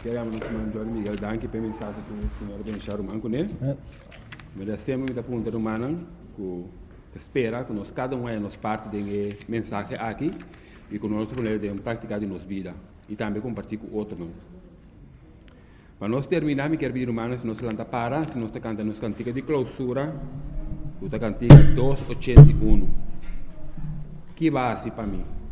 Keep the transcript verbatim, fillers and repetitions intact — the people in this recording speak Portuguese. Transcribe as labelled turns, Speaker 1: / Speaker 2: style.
Speaker 1: queremos nosso irmão Jorge Miguel Danke para mensagem que o senhor Benchar Manco, né? Mas é sempre muita pergunta humana que espera que nós cada um é nos parte de mensagem aqui e que nós podemos praticar em nossa vida e também compartilhar com outros. Para nós terminar, me quero pedir humanos, se nós lanta para, se nós cantamos nos cantiga de clausura, o cantiga duzentos e oitenta e um. Que base para mim?